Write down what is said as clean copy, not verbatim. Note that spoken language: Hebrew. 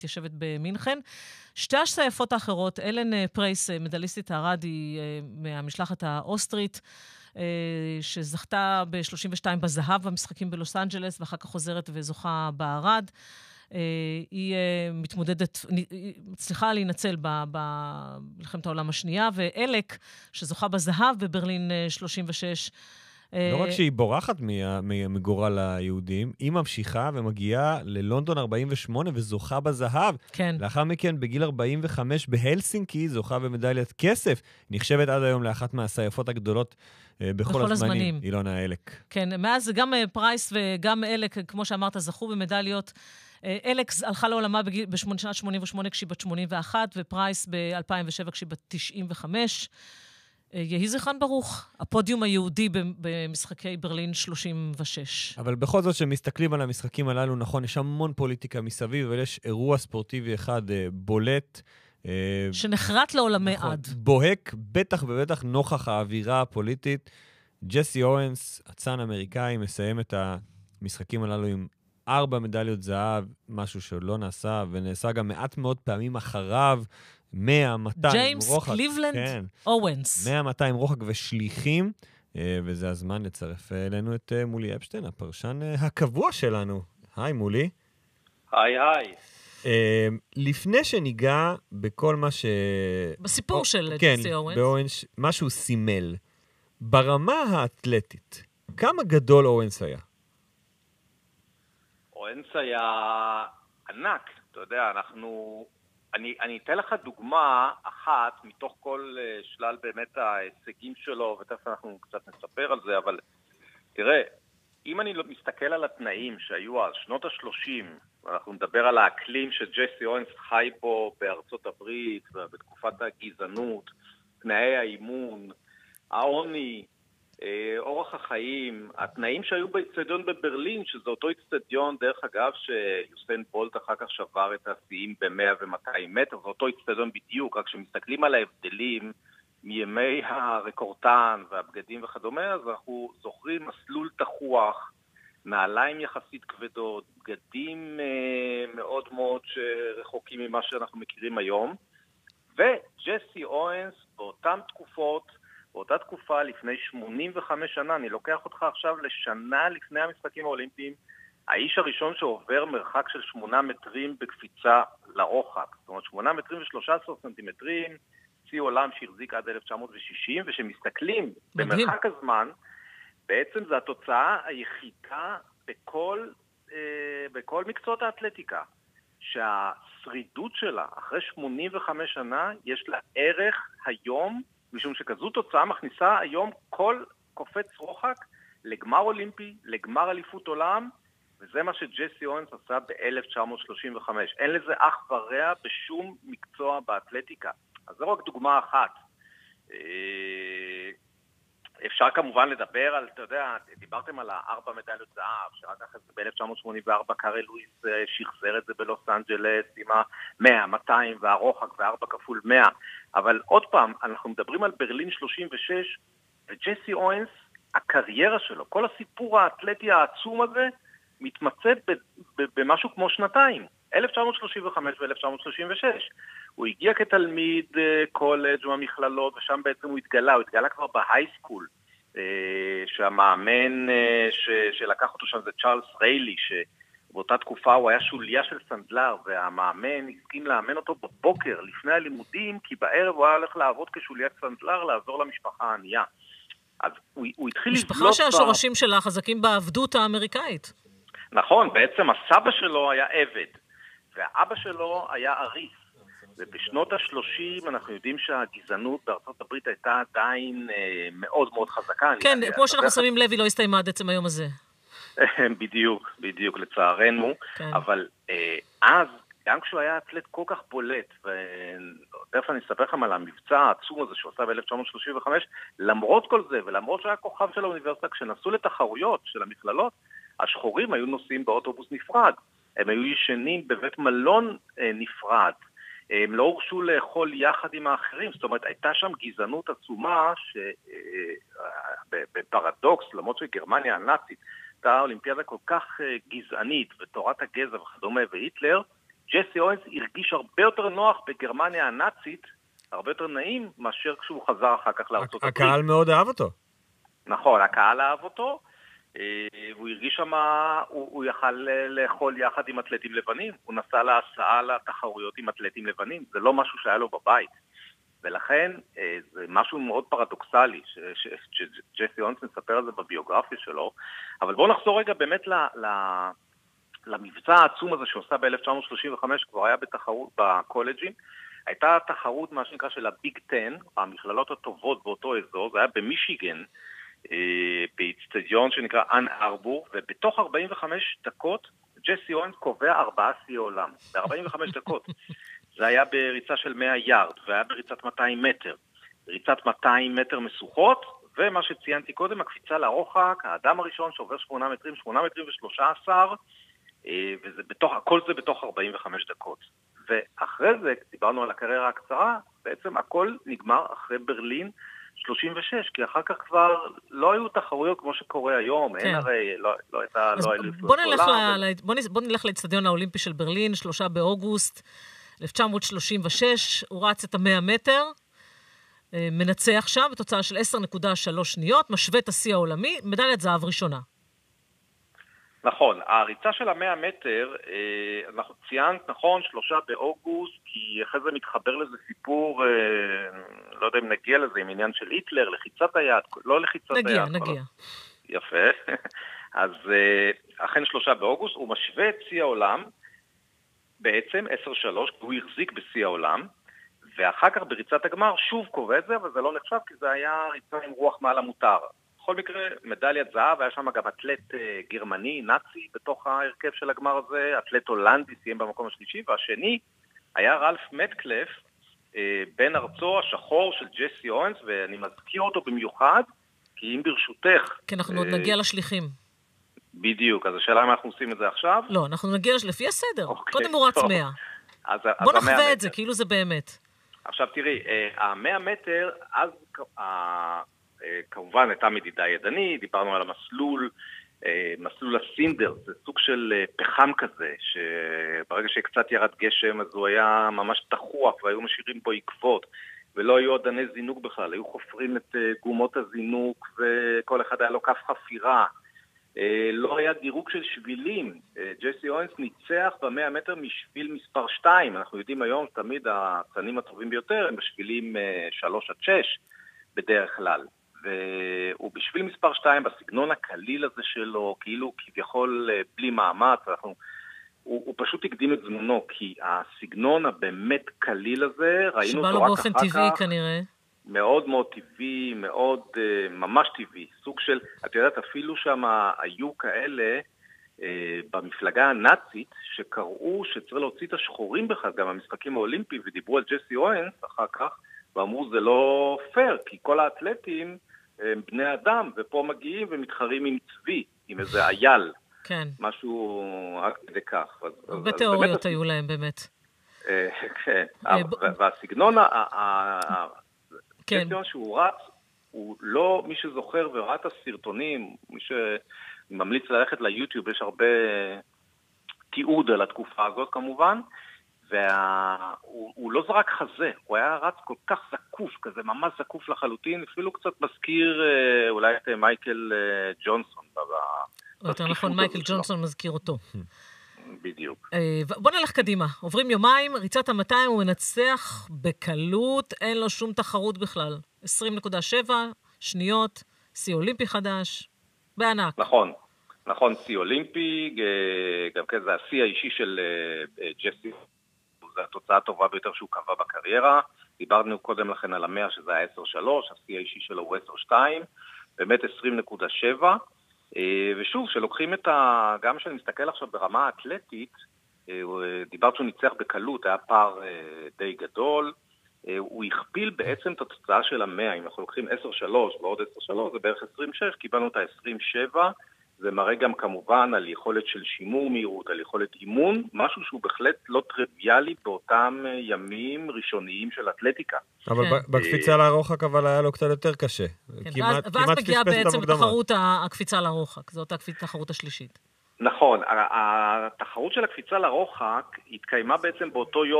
מתיישבת במינכן. שתי הסייפות האחרות, אלן פרייס, מדליסטית הארד, היא מהמשלחת האוסטרית, שזכתה ב-32 בזהב במשחקים בלוס אנג'לס, ואחר כך חוזרת וזוכה בארד. היא מתמודדת, מצליחה להינצל במלחמת העולם השנייה, ואלק, שזוכה בזהב בברלין 36. לא רק שהיא בורחת מגורל היהודים, היא ממשיכה ומגיעה ללונדון 48 וזוכה בזהב. כן. לאחר מכן, בגיל 45 בהלסינקי, זוכה במדליית כסף. נחשבת עד היום לאחת מהסייפות הגדולות בכל הזמנים. אילונה אלק. כן, מאז גם פרייס וגם אלק, כמו שאמרת, זכו במדליות. אלק הלכה לעולמה בשנת 88 כשהיא בת 81, ופרייס ב-2007 כשהיא בת 95. יהי זכרן ברוך, הפודיום היהודי במשחקי ברלין 36. אבל בכל זאת שמסתכלים על המשחקים הללו, נכון, יש המון פוליטיקה מסביב, אבל יש אירוע ספורטיבי אחד בולט. שנחרט לעולמי נכון, עד. בוהק, בטח ובטח נוכח האווירה הפוליטית. ג'סי אורנס, אצן אמריקאי, מסיים את המשחקים הללו עם 4 מדליות זהב, משהו שלא נעשה, ונעשה גם מעט מאוד פעמים אחריו, 100, 200 ג'יימס רוחק. קליבלנד כן. אורנס. 100, 200 רוחק ושליחים, וזה הזמן לצרף אלינו את מולי אפשטיין, הפרשן הקבוע שלנו. היי מולי. היי היי. לפני שניגע בכל מה בסיפור של כן, ג'סי אורנס. באורנס, משהו סימל. ברמה האתלטית, כמה גדול אורנס היה? אורנס היה ענק, אתה יודע, אני אתן לך דוגמה אחת מתוך כל שלל באמת ההישגים שלו, ותכף אנחנו קצת נספר על זה, אבל תראה, אם אני מסתכל על התנאים שהיו אז, שנות ה-30, ואנחנו נדבר על האקלים שג'סי אורנס חי בו בארצות הברית, בתקופת הגזענות, תנאי האימון, העוני, אורח החיים, התנאים שהיו באצטדיון בברלין, שזה אותו אצטדיון, דרך אגב, שיוסיין בולט אחר כך שבר את השיאים ב-100 ו-200 מטר, זה אותו אצטדיון בדיוק, רק שמסתכלים על ההבדלים מימי הרקורטן והבגדים וכדומה, אז אנחנו זוכרים מסלול תחוח, נעליים יחסית כבדות, בגדים מאוד מאוד שרחוקים ממה שאנחנו מכירים היום, וג'סי אורנס באותן תקופות, באותה תקופה, לפני 85 שנה, אני לוקח אותך עכשיו לשנה לפני המשחקים האולימפיים, האיש הראשון שעובר מרחק של 8 מטרים בקפיצה לרוחק. זאת אומרת, 8 מטרים ו13 סנטימטרים, צי עולם שהחזיק עד 1960, ושמסתכלים במרחק הזמן, בעצם זו התוצאה היחידה בכל מקצועות האתלטיקה, שהשרידות שלה, אחרי 85 שנה, יש לה ערך היום, משום שכזו תוצאה מכניסה היום כל קופץ רוחק לגמר אולימפי, לגמר אליפות עולם, וזה מה שג'סי אורנס עשה ב-1935. אין לזה אח ורע בשום מקצוע באתלטיקה. אז זו רק דוגמה אחת. אפשר כמובן לדבר על, אתה יודע, דיברתם על 4 מדליות זהב, שרק אחרי זה ב-1984 קארל לואיס שחזר את זה בלוס אנג'לס עם ה-100, 200 והרוחק ו4 כפול 100. אבל עוד פעם, אנחנו מדברים על ברלין 36, וג'סי אורנס, הקריירה שלו, כל הסיפור האתלטי העצום הזה, מתמצא במשהו כמו שנתיים, 1935 ו-1936. הוא הגיע כתלמיד קולג' ומכללות, ושם בעצם הוא התגלה כבר בהייסקול, שהמאמן שלקח אותו שם זה צ'ארלס ריילי, שבאותה תקופה הוא היה שוליה של סנדלר, והמאמן הסכים לאמן אותו בבוקר לפני הלימודים, כי בערב הוא היה הולך לעבוד כשוליית סנדלר, לעזור למשפחה הענייה. אז הוא התחיל לבלוט... משפחה שהשורשים שלה חזקים בעבדות האמריקאית. נכון, בעצם הסבא שלו היה עבד, והאבא שלו היה אריס. ובשנות ה-30 אנחנו יודעים שהגזענות בארצות הברית הייתה עדיין מאוד מאוד חזקה. כן, כמו שאנחנו שמים לב, היא לא הסתיימה עד עצם היום הזה. בדיוק, לצערנו. אבל אז, גם כשהוא היה אתלט כל כך בולט, ותכף אני אספר לכם על המבצע העצום הזה שהוא עשה ב-1935, למרות כל זה, ולמרות שהיה כוכב של האוניברסיטה, כשנסעו לתחרויות של המכללות, השחורים היו נוסעים באוטובוס נפרד. הם היו ישנים בבית מלון נפרד. הם לא הורשו לאכול יחד עם האחרים, זאת אומרת, הייתה שם גזענות עצומה, בפרדוקס, למרות שגרמניה הנאצית, הייתה אולימפיאדה כל כך גזענית, ותורת הגזע וכדומה, והיטלר, ג'סי אוינס הרגיש הרבה יותר נוח בגרמניה הנאצית, הרבה יותר נעים, מאשר כשהוא חזר אחר כך לארצות הברית. הקהל מאוד אהב אותו. נכון, הקהל אהב אותו, והוא הרגיש שמה, הוא יכל לאכול יחד עם אתלטים לבנים, הוא נסע להסעה לתחרויות עם אתלטים לבנים, זה לא משהו שהיה לו בבית. ולכן זה משהו מאוד פרדוקסלי, שג'סי אוינס מספר על זה בביוגרפיה שלו, אבל בואו נחזור רגע באמת למבצע העצום הזה שעושה ב-1935, כבר היה בתחרות בקולג'ים, הייתה תחרות מה שנקרא של הביג 10, המכללות הטובות באותו אזור, זה היה במישיגן, באצטדיון שנקרא אן ארבור, ובתוך 45 דקות ג'סי אוינס קובע 4 שיאי עולם, ב-45 דקות. זה היה בריצה של 100 יארד, והיה בריצת 200 מטר. ריצת 200 מטר מסוכות, ומה שציינתי קודם, הקפיצה לרוחק, האדם הראשון שעובר 8 מטרים, 8 מטרים ו13, הכל זה בתוך 45 דקות. ואחרי זה, דיברנו על הקריירה הקצרה, בעצם הכל נגמר אחרי ברלין 36, כי אחר כך כבר לא היו תחרויות כמו שקורה היום, אין הרי, לא הייתה... בוא נלך לאצטדיון האולימפי של ברלין, 3 באוגוסט 1936, הוא רץ את ה-100 מטר, מנצח שם בתוצאה של 10.3 שניות, משווה את השיא העולמי, מדליית זהב ראשונה. נכון, הריצה של ה-100 מטר, אנחנו ציינת, נכון, 3 באוגוסט, כי אחרי זה מתחבר לזה סיפור, לא יודע אם נגיע לזה, עם עניין של היטלר, לחיצת היד, לא לחיצת היד. נגיע. יפה. אז אכן 3 באוגוסט, הוא משווה את שיא העולם, בעצם 10.3, הוא החזיק בשיא העולם, ואחר כך בריצת הגמר שוב קובע את זה, אבל זה לא נחשב, כי זה היה ריצה עם רוח מעל המותר. בכל מקרה, מדליית זהב, היה שם גם אתלט גרמני, נאצי, בתוך ההרכב של הגמר הזה, אתלט הולנדי, סיים במקום השלישי, והשני היה רלף מטקלף, בן ארצו השחור של ג'סי אוינס, ואני מזכיר אותו במיוחד, כי אם ברשותך... כן, אנחנו עוד נגיע לשליחים. בדיוק, אז השאלה אם אנחנו עושים את זה עכשיו? לא, אנחנו נגיע לפי הסדר. קודם הוא רץ 100. בוא נחווה את זה, כאילו זה באמת. עכשיו תראי, ה-100 מטר, אז כמובן הייתה מדידה ידנית, דיברנו על המסלול, מסלול הסינדר, זה סוג של פחם כזה, שברגע שקצת ירד גשם, אז הוא היה ממש תחוח, והיו משאירים בו עקבות, ולא היו עדני זינוק בכלל, היו חופרים את גומות הזינוק, וכל אחד היה לו כף חפירה, לא היה דירוג של שבילים, ג'סי אוינס ניצח ב-100 מטר משביל מספר 2, אנחנו יודעים היום תמיד הצנים הטובים ביותר הם בשבילים 3 עד 6 בדרך כלל, והוא בשביל מספר 2 בסגנון הקליל הזה שלו, כאילו כביכול בלי מאמץ, הוא פשוט הקדים את זמנו, כי הסגנון הבאמת קליל הזה, ראינו אותו רק אחר כך. שבא לו באופן טבעי כנראה. מאוד מאוד טבעי, מאוד ממש טבעי, סוג של, את יודעת, אפילו שם היו כאלה במפלגה הנאצית שקראו שצריך להוציא את השחורים בכלל, גם המשחקים האולימפיים, ודיברו על ג'סי אוינס אחר כך, ואמרו זה לא פייר, כי כל האתלטים הם בני אדם, ופה מגיעים ומתחרים עם צבי, עם איזה אייל. כן. משהו רק כדי כך. הרבה תיאוריות היו להם באמת. כן, והסגנון ג'סי שהוא רץ, הוא לא, מי שזוכר וראה את הסרטונים, מי שממליץ ללכת ליוטיוב, יש הרבה תיעוד על התקופה הזאת כמובן, והוא לא זרק חזה, הוא היה רץ כל כך זקוף, כזה ממש זקוף לחלוטין, אפילו קצת מזכיר אולי את מייקל ג'ונסון. יותר נכון, מייקל ג'ונסון מזכיר אותו. בדיוק. בוא נלך קדימה. עוברים יומיים, ריצת ה-200 הוא מנצח בקלות, אין לו שום תחרות בכלל. 20.7 שניות, שיא אולימפי חדש, בענק. נכון, שיא אולימפי, גם כן זה השיא האישי של ג'סי, זו התוצאה הטובה ביותר שהוא קבע בקריירה. דיברנו קודם לכן על 100 שזה היה 10.3, השיא האישי שלו הוא 10.2, באמת 20.7, ושוב, שלוקחים גם כשאני מסתכל עכשיו ברמה האתלטית, דיברת שהוא ניצח בקלות, היה פער די גדול, הוא הכפיל בעצם את התוצאה של 100, אם אנחנו לוקחים 10.3 ועוד 10.3, זה בערך 26, קיבלנו את ה-27, זה מראה גם כמובן על יכולת של שימור מהירות, על יכולת אימון, משהו שהוא בהחלט לא טריוויאלי באותם ימים ראשוניים של אתלטיקה. אבל בקפיצה לרוחק אבל היה לו קצת יותר קשה. ואז מגיעה בעצם תחרות הקפיצה לרוחק, זו אותה תחרות השלישית. נכון, התחרות של הקפיצה לרוחק התקיימה בעצם באותו יום